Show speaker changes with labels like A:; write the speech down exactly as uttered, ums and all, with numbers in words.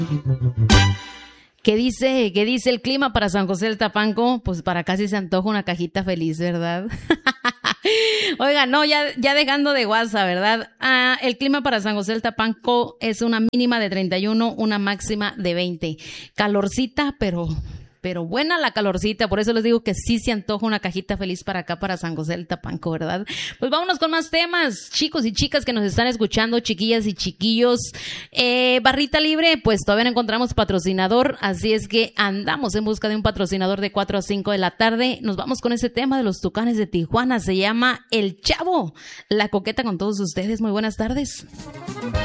A: ¿Qué dice, qué dice el clima para San José del Tapanco? Pues para casi se antoja una cajita feliz, ¿verdad? Oiga, no, ya, ya dejando de guasa, ¿verdad? Ah, el clima para San José del Tapanco es una mínima de treinta y uno, una máxima de veinte. Calorcita, pero... Pero buena la calorcita, por eso les digo que sí se antoja una cajita feliz para acá, para San José del Tapanco, ¿verdad? Pues vámonos con más temas, chicos y chicas que nos están escuchando, chiquillas y chiquillos. Eh, barrita libre, pues todavía no encontramos patrocinador, así es que andamos en busca de un patrocinador de cuatro a cinco de la tarde. Nos vamos con ese tema de los Tucanes de Tijuana, se llama El Chavo, la coqueta con todos ustedes. Muy buenas tardes.